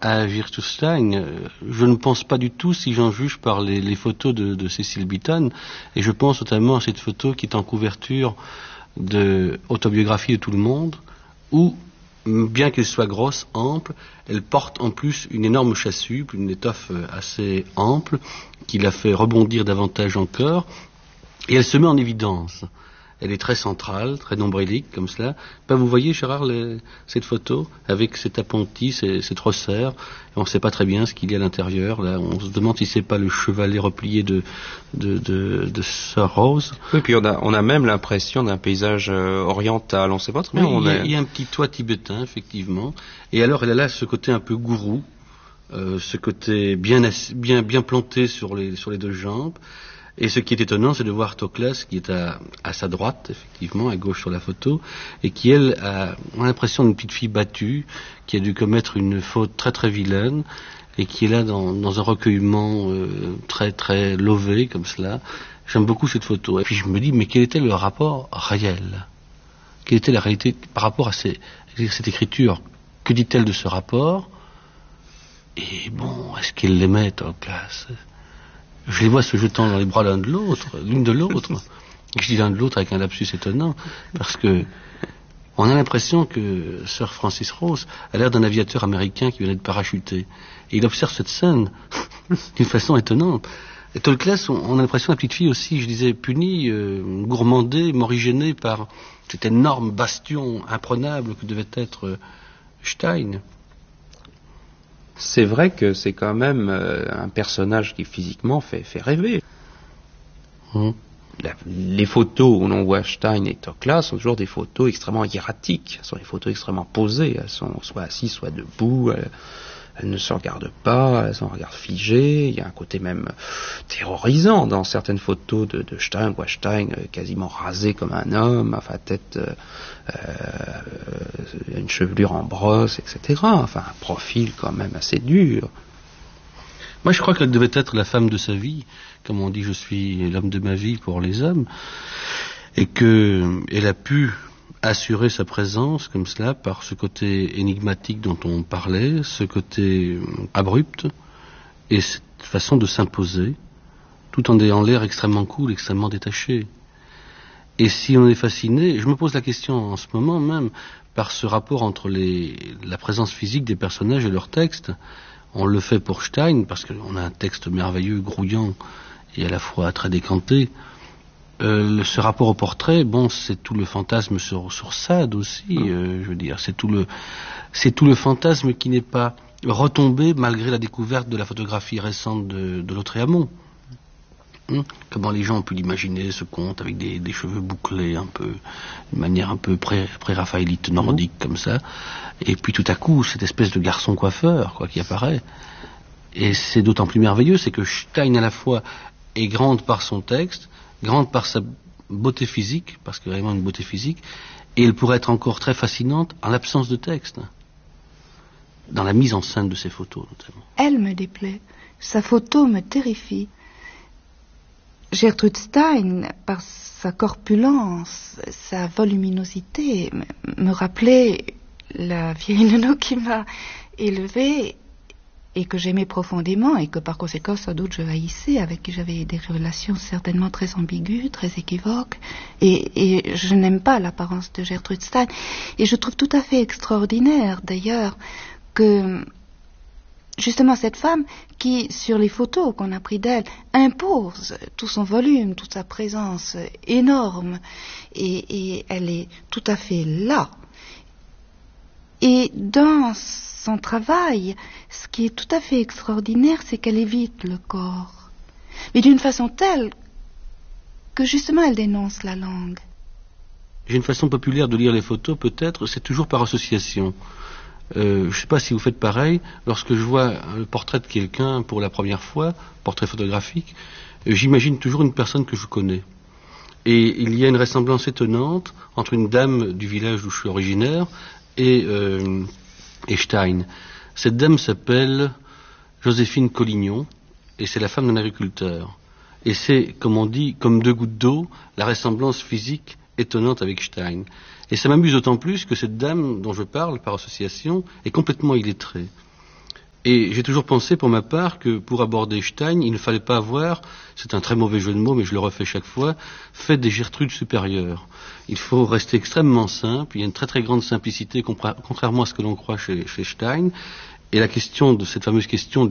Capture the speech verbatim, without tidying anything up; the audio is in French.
à Gertrude Stein, je ne pense pas du tout, si j'en juge par les, les photos de, de Cecil Beaton, et je pense notamment à cette photo qui est en couverture de Autobiographie de tout le monde, où, bien qu'elle soit grosse, ample, elle porte en plus une énorme chasuble, une étoffe assez ample, qui la fait rebondir davantage encore, et elle se met en évidence. Elle est très centrale, très nombrilique, comme cela. Ben, vous voyez, Gérard, les, cette photo, avec cet appentis, ces, cette resserre, et on ne sait pas très bien ce qu'il y a à l'intérieur. Là, on se demande si c'est pas le chevalet replié de, de, de, de Sir Rose. Oui, puis on a, on a même l'impression d'un paysage euh, oriental, on ne sait pas très bien. Oui, on il, y a, est... il y a un petit toit tibétain, effectivement. Et alors, elle a là ce côté un peu gourou, euh, ce côté bien, bien, bien planté sur les, sur les deux jambes. Et ce qui est étonnant, c'est de voir Toklas, qui est à, à sa droite, effectivement, à gauche sur la photo, et qui, elle, a, on a l'impression d'une petite fille battue, qui a dû commettre une faute très très vilaine, et qui est là dans, dans un recueillement euh, très très lové, comme cela. J'aime beaucoup cette photo. Et puis je me dis, mais quel était le rapport réel? Quelle était la réalité par rapport à ces, cette écriture? Que dit-elle de ce rapport? Et bon, est-ce qu'elle l'aimait, Toklas? Je les vois se jetant dans les bras l'un de l'autre, l'une de l'autre. Je dis l'un de l'autre avec un lapsus étonnant, parce que on a l'impression que Sir Francis Rose a l'air d'un aviateur américain qui venait de parachuter. Et il observe cette scène d'une façon étonnante. Et Toklas, on, on a l'impression, la petite fille aussi, je disais, punie, euh, gourmandée, morigénée par cet énorme bastion imprenable que devait être euh, Stein. C'est vrai que c'est quand même euh, un personnage qui physiquement fait, fait rêver. Mmh. La, les photos où l'on voit Stein et Toklas sont toujours des photos extrêmement hiératiques, elles sont des photos extrêmement posées, elles sont soit assises, soit debout, elles, elles ne se regardent pas, elles ont un regard figé, il y a un côté même terrorisant dans certaines photos de, de Stein, on voit Stein quasiment rasé comme un homme, enfin tête... Euh, Euh, une chevelure en brosse, et cetera. Enfin, un profil quand même assez dur. Moi, je crois qu'elle devait être la femme de sa vie. Comme on dit, je suis l'homme de ma vie pour les hommes. Et qu'elle a pu assurer sa présence comme cela par ce côté énigmatique dont on parlait, ce côté abrupt, et cette façon de s'imposer, tout en ayant l'air extrêmement cool, extrêmement détaché. Et si on est fasciné, je me pose la question en ce moment même, par ce rapport entre les, la présence physique des personnages et leurs textes. On le fait pour Stein, parce qu'on a un texte merveilleux, grouillant, et à la fois très décanté. Euh, ce rapport au portrait, bon, c'est tout le fantasme sur, sur Sade aussi, euh, je veux dire, c'est tout le, c'est tout le fantasme qui n'est pas retombé malgré la découverte de la photographie récente de, de Lautréamont. Hum, comment les gens ont pu l'imaginer, ce conte avec des, des cheveux bouclés un peu, de manière un peu pré, pré-raphaélite nordique comme ça, et puis tout à coup cette espèce de garçon coiffeur quoi qui apparaît, et c'est d'autant plus merveilleux, c'est que Stein à la fois est grande par son texte, grande par sa beauté physique, parce qu'il y a vraiment une beauté physique, et elle pourrait être encore très fascinante en l'absence de texte, dans la mise en scène de ses photos notamment. Elle me déplaît, sa photo me terrifie. Gertrude Stein, par sa corpulence, sa voluminosité, me rappelait la vieille nounou qui m'a élevée et que j'aimais profondément et que par conséquent sans doute je haïssais, avec qui j'avais des relations certainement très ambiguës, très équivoques, et, et je n'aime pas l'apparence de Gertrude Stein. Et je trouve tout à fait extraordinaire d'ailleurs que justement cette femme qui, sur les photos qu'on a prises d'elle, impose tout son volume, toute sa présence énorme, et, et elle est tout à fait là. Et dans son travail, ce qui est tout à fait extraordinaire, c'est qu'elle évite le corps, mais d'une façon telle que justement elle dénonce la langue. J'ai une façon populaire de lire les photos, peut-être, c'est toujours par association. Euh, je ne sais pas si vous faites pareil. Lorsque je vois le portrait de quelqu'un pour la première fois, portrait photographique, euh, j'imagine toujours une personne que je connais. Et il y a une ressemblance étonnante entre une dame du village d'où je suis originaire et, euh, et Stein. Cette dame s'appelle Joséphine Collignon et c'est la femme d'un agriculteur. Et c'est, comme on dit, comme deux gouttes d'eau, la ressemblance physique étonnante avec Stein. Et ça m'amuse d'autant plus que cette dame dont je parle par association est complètement illettrée. Et j'ai toujours pensé, pour ma part, que pour aborder Stein, il ne fallait pas avoir, c'est un très mauvais jeu de mots, mais je le refais chaque fois, fait des Gertrudes supérieures. Il faut rester extrêmement simple, il y a une très très grande simplicité, contrairement à ce que l'on croit chez, chez Stein, et la question de cette fameuse question